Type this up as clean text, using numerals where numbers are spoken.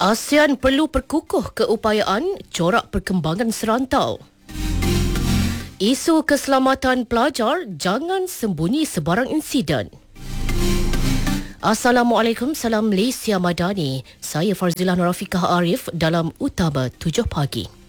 ASEAN perlu perkukuh keupayaan corak perkembangan serantau. Isu keselamatan pelajar, jangan sembunyi sebarang insiden. Assalamualaikum, salam Malaysia Madani. Saya Farzilah Nurafiqah Arif dalam Utama 7 Pagi.